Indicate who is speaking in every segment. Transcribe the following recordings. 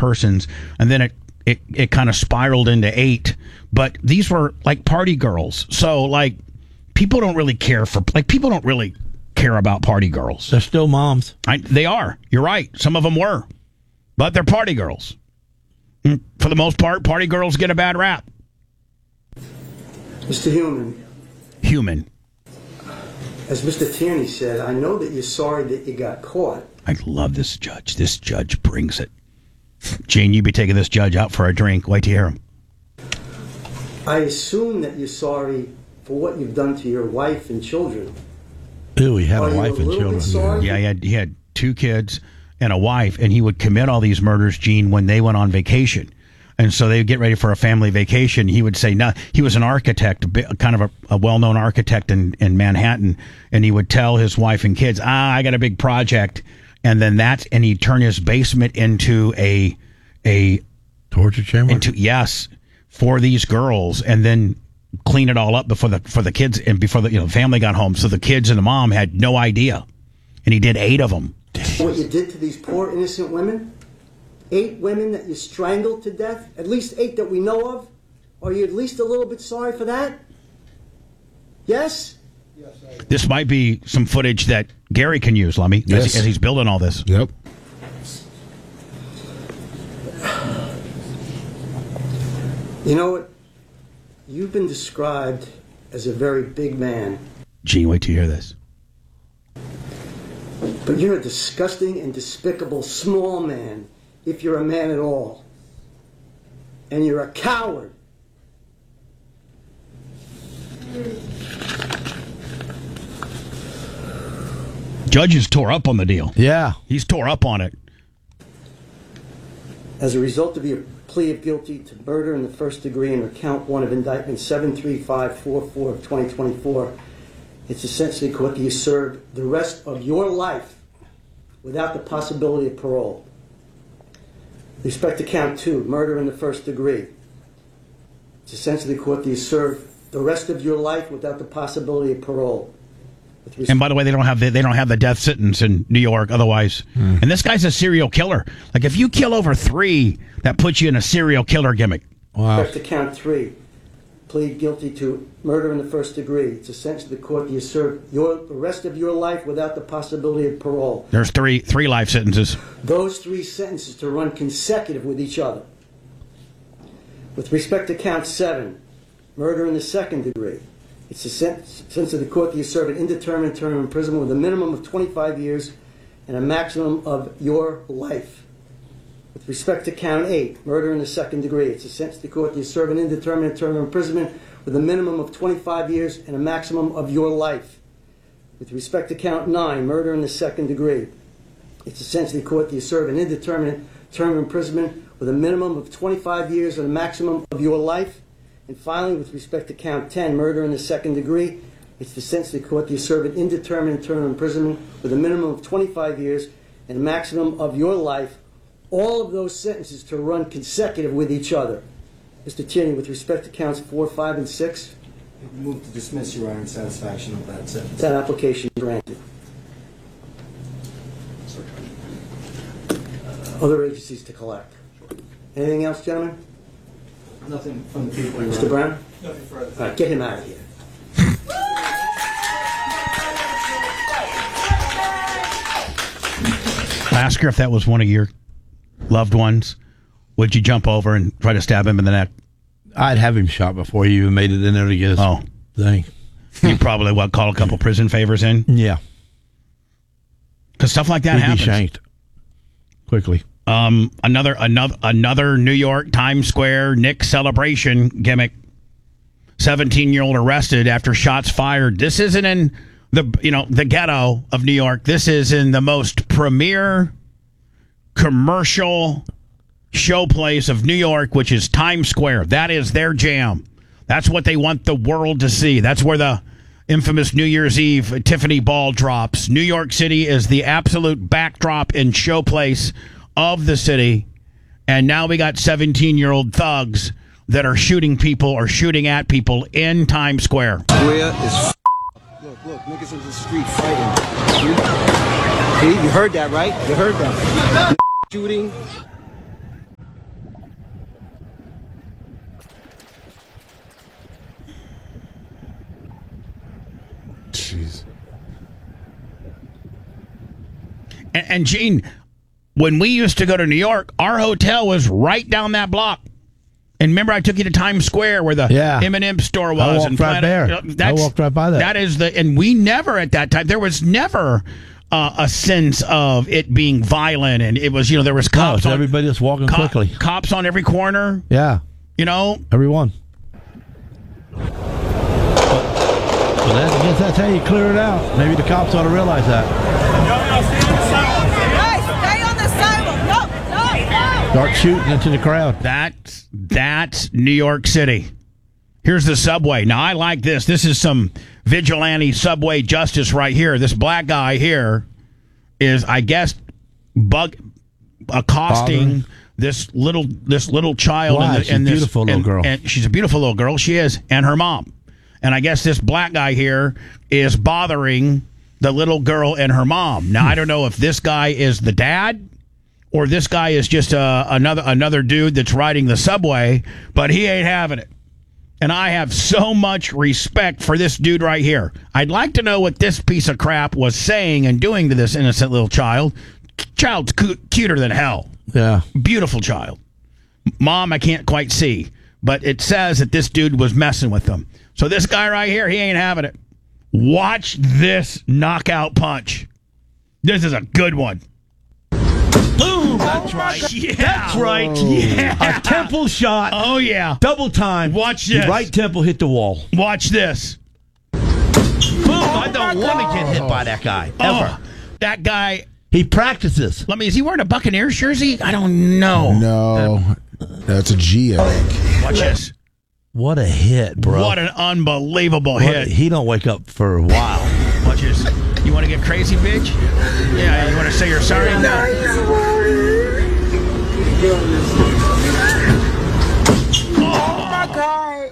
Speaker 1: persons, and then it kind of spiraled into 8. But these were like party girls, so like people don't really care about party girls.
Speaker 2: They're still moms.
Speaker 1: They are. You're right. Some of them were, but they're party girls. For the most part, party girls get a bad rap.
Speaker 3: Mr. Human, as Mr. Tierney said, I know that you're sorry that you got caught.
Speaker 1: I love this judge. This judge brings it. Gene, you be taking this judge out for a drink. Wait to hear him.
Speaker 3: I assume that you're sorry for what you've done to your wife and children.
Speaker 2: Ew, he had a wife and children.
Speaker 1: Yeah, he had 2 kids and a wife, and he would commit all these murders, Gene, when they went on vacation. And so they would get ready for a family vacation. He would say, no, he was an architect, kind of a well-known architect in Manhattan. And he would tell his wife and kids, I got a big project. And then and he'd turn his basement into a
Speaker 2: torture chamber.
Speaker 1: Yes, for these girls, and then clean it all up for the kids and before the family got home. So the kids and the mom had no idea. And he did 8 of them.
Speaker 3: What you did to these poor innocent women? 8 women that you strangled to death? At least 8 that we know of? Are you at least a little bit sorry for that? Yes?
Speaker 1: This might be some footage that Gary can use, Lummy, as he's building all this.
Speaker 2: Yep.
Speaker 3: You know what? You've been described as a very big man.
Speaker 1: Gene, wait till you hear this.
Speaker 3: But you're a disgusting and despicable small man, if you're a man at all. And you're a coward.
Speaker 1: Judges tore up on the deal.
Speaker 2: Yeah.
Speaker 1: He's tore up on it.
Speaker 3: As a result of your plea of guilty to murder in the first degree under count 1 of indictment 73544 of 2024, it's essentially court that you serve the rest of your life without the possibility of parole. With respect to count 2, murder in the first degree, it's essentially court that you serve the rest of your life without the possibility of parole.
Speaker 1: And by the way, they don't have the death sentence in New York otherwise. And this guy's a serial killer. Like if you kill over 3, that puts you in a serial killer gimmick.
Speaker 3: Wow. With respect to count 3, plead guilty to murder in the first degree. It's essentially the court that you serve the rest of your life without the possibility of parole.
Speaker 1: There's three life sentences.
Speaker 3: Those 3 sentences to run consecutive with each other. With respect to count 7, murder in the second degree. It's a sentence of the court that you serve an indeterminate term of imprisonment with a minimum of 25 years and a maximum of your life. With respect to count 8, murder in the second degree, it's a sentence of the court that you serve an indeterminate term of imprisonment with a minimum of 25 years and a maximum of your life. With respect to count 9, murder in the second degree, it's a sentence of the court that you serve an indeterminate term of imprisonment with a minimum of 25 years and a maximum of your life. And finally, with respect to count 10, murder in the second degree, it's the sentence of the court that you serve an indeterminate term of imprisonment with a minimum of 25 years and a maximum of your life. All of those sentences to run consecutive with each other. Mr. Tierney, with respect to counts 4, 5, and 6.
Speaker 4: Move to dismiss, Your Honor, in satisfaction of that sentence.
Speaker 3: That application granted. Other agencies to collect. Anything else, gentlemen?
Speaker 4: Nothing from the people, Your
Speaker 3: Mr.
Speaker 4: Honor.
Speaker 3: Brown?
Speaker 4: Nothing further.
Speaker 3: All right, get him out of here.
Speaker 1: Ask her if that was one of your loved ones. Would you jump over and try to stab him in the neck?
Speaker 2: I'd have him shot before he even made it in there to get his thing.
Speaker 1: You probably, call a couple prison favors in?
Speaker 2: Yeah.
Speaker 1: Because stuff like that
Speaker 2: He'd
Speaker 1: happens.
Speaker 2: be shanked quickly.
Speaker 1: Another New York Times Square Nick celebration gimmick. 17-year-old arrested after shots fired. This isn't in the ghetto of New York. This is in the most premier commercial showplace of New York, which is Times Square. That is their jam. That's what they want the world to see. That's where the infamous New Year's Eve Tiffany ball drops. New York City is the absolute backdrop and showplace of the city. And now we got 17-year-old thugs that are shooting people or shooting at people in Times Square.
Speaker 4: Square is Look, niggas in the street fighting. You heard that, right? You heard that. Shooting.
Speaker 5: Jeez.
Speaker 1: And Gene, when we used to go to New York, our hotel was right down that block. And remember, I took you to Times Square where the M&M store was.
Speaker 2: I walked right there. I walked right by that.
Speaker 1: That is and we never at that time, there was never a sense of it being violent. And it was, there was cops.
Speaker 2: So everybody just walking quickly.
Speaker 1: Cops on every corner.
Speaker 2: Yeah. Everyone. But I guess that's how you clear it out. Maybe the cops ought to realize that.
Speaker 6: Stay on the sidewalk. No.
Speaker 2: Start shooting into the crowd.
Speaker 1: That's New York City. Here's the subway. Now, I like this. This is some vigilante subway justice right here. This black guy here is, I guess, accosting this little child.
Speaker 2: Why? She's a beautiful little girl.
Speaker 1: And she's a beautiful little girl. She is. And her mom. And I guess this black guy here is bothering the little girl and her mom. Now, I don't know if this guy is the dad or this guy is just another dude that's riding the subway, but he ain't having it. And I have so much respect for this dude right here. I'd like to know what this piece of crap was saying and doing to this innocent little child. Child's cuter than hell.
Speaker 2: Yeah.
Speaker 1: Beautiful child. Mom, I can't quite see. But it says that this dude was messing with them. So this guy right here, he ain't having it. Watch this knockout punch. This is a good one.
Speaker 2: Boom! That's right.
Speaker 1: Yeah.
Speaker 2: That's right.
Speaker 1: Yeah.
Speaker 2: A temple shot.
Speaker 1: Oh, yeah.
Speaker 2: Double time.
Speaker 1: Watch this.
Speaker 2: Right temple hit the wall.
Speaker 1: Watch this.
Speaker 2: Boom! I don't want to get hit by that guy. Ever.
Speaker 1: That guy.
Speaker 2: He practices.
Speaker 1: Is he wearing a Buccaneers jersey? I don't know.
Speaker 5: No. That's a G, I think.
Speaker 1: Watch this.
Speaker 2: What a hit, bro.
Speaker 1: What an unbelievable hit.
Speaker 2: He don't wake up for a while.
Speaker 1: Watch this. You want to get crazy, bitch? Yeah, you want to say you're sorry?
Speaker 6: Oh my God.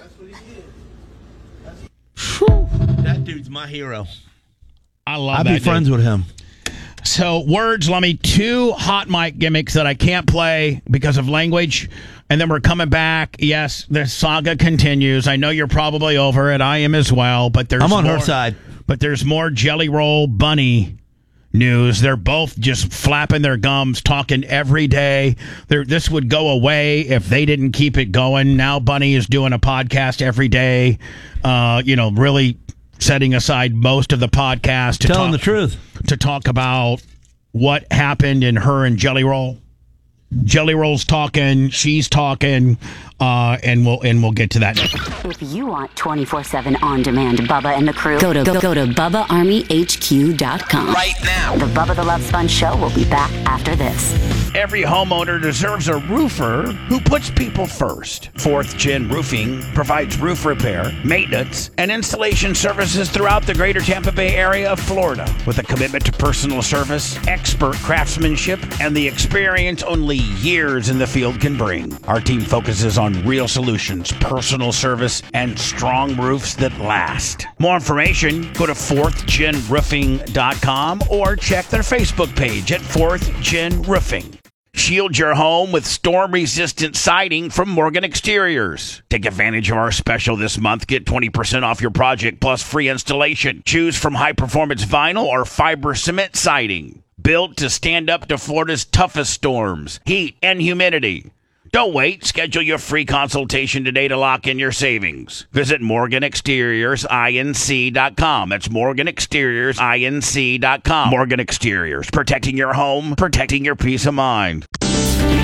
Speaker 2: That dude's my hero.
Speaker 1: I love
Speaker 2: I'd
Speaker 1: that
Speaker 2: be friends with him.
Speaker 1: So, words, let me 2 hot mic gimmicks that I can't play because of language. And then we're coming back. Yes, the saga continues. I know you're probably over it. I am as well. But I'm
Speaker 2: on her side.
Speaker 1: But there's more Jelly Roll Bunny news. They're both just flapping their gums, talking every day. This would go away if they didn't keep it going. Now Bunny is doing a podcast every day, really setting aside most of the podcast to
Speaker 2: telling the truth,
Speaker 1: to talk about what happened in her and Jelly Roll. Jelly Roll's talking, she's talking, and we'll get to that.
Speaker 7: If you want 24/7 on-demand Bubba and the crew, go to BubbaArmyHQ.com.
Speaker 8: Right now.
Speaker 7: The Bubba the Love Sponge Show will be back after this.
Speaker 1: Every homeowner deserves a roofer who puts people first. 4th Gen Roofing provides roof repair, maintenance, and installation services throughout the greater Tampa Bay area of Florida. With a commitment to personal service, expert craftsmanship, and the experience only years in the field can bring. Our team focuses on real solutions, personal service, and strong roofs that last. More information, go to 4thGenRoofing.com or check their Facebook page at 4th Gen Roofing. Shield your home with storm-resistant siding from Morgan Exteriors. Take advantage of our special this month. Get 20% off your project plus free installation. Choose from high-performance vinyl or fiber cement siding. Built to stand up to Florida's toughest storms, heat, and humidity. Don't wait. Schedule your free consultation today to lock in your savings. Visit MorganExteriorsINC.com. That's MorganExteriorsINC.com. Morgan Exteriors. Protecting your home, protecting your peace of mind.